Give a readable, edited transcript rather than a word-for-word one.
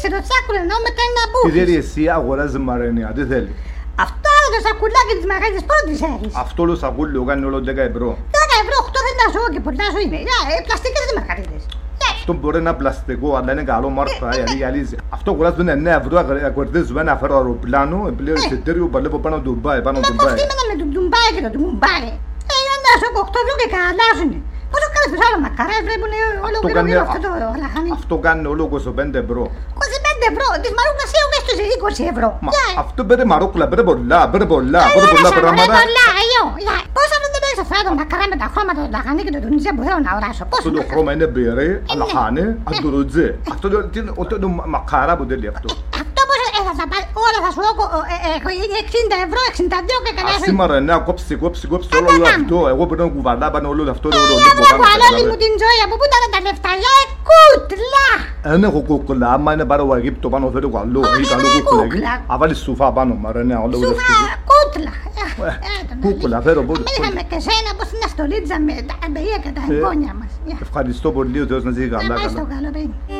σε το τσάκουλο ενώ μετά είναι να μπούχεις. Τι θέλει εσύ αγοράζει Μαρένια, τι θέλει. Αυτό το σακουλάκι της μαγαζιάς πρώτης έχεις. Αυτό το σακούλιο κάνει όλο 10 ευρώ. 10 ευρώ, 8 δεν τα ζω και πολλά σου είναι. Πλαστικές δεν μαγαζίδες. Αυτό μπορεί να είναι πλαστικό, αλλά είναι καλό μάρκα, γιατί γυαλίζει. Αυτό κουράζουν 9 ευρώ, ακορδίζουμε ένα φέρο αεροπλάνο, πλέον εισιτήριο, παλεύω πάνω του Ντουμπάι. Μα αποκτήμενα με τον Ντουμπάι και τον Ντουμπάι. Να σου 8 ευρώ και καλάζουνε. Πόσο κάνεις τους άλλους μακαρές, βλέπουν όλο γύρω αυτό το λαχανί. Αυτό κάνει όλο 25 ευρώ. 25 ευρώ, της μαρούκλας έχουν στους 20 ευρώ. Αυτό πήρε μαρούκλα, πήρε πολλά πράγματα. Πόσο δεν έχεις αυτά το μακαρά με τα χρώματα, το λαχανί και το τουντζέ που θέλω να αγοράσω. Αυτό το χρώμα είναι μπερέ, λαχανί, αντουροτζέ. Αυτό το μακαρά που τέλει αυτό. Αυτό πώς θα τα πάρει, όλα θα σου έχω 60 ευρώ, 62 και κανένα. Σήμερα ναι, κόψει όλο αυτό. Εγώ πρέπει να κουβαλά πάνω όλο αυτό. Κουβαλώνει μου την ζωή, από πού ήταν τα λεφτά, κούτλα. Δεν έχω κούκλα, άμα είναι πάρω Αιγύπτο πάνω φέρω καλό. κούκλα. Αν βάλεις σουφά πάνω, Μαρένια, όλο αυτό. Σουφά, κούτλα. Κούκλα, φέρω πότε. Είχαμε και σένα πως είναι στολίτσα με τα αμπελία και τα εγγόνια μας. Ευχαριστώ πολύ, ο Θεός να ζει καλά. Να πάει στο καλό, παιδί.